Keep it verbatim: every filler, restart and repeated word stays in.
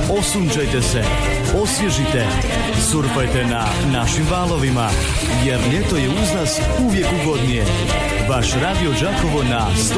Osunčajte se, osvježite, surfajte na našim valovima, jer ljeto je uz nas uvijek ugodnije. Vaš Radio Đakovo na sto